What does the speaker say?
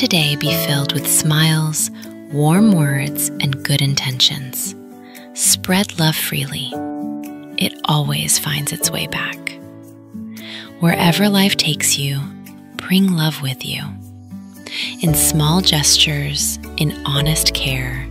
Today be filled with smiles, warm words, and good intentions. Spread love freely. It always finds its way back. Wherever life takes you, bring love with you. In small gestures, in honest care,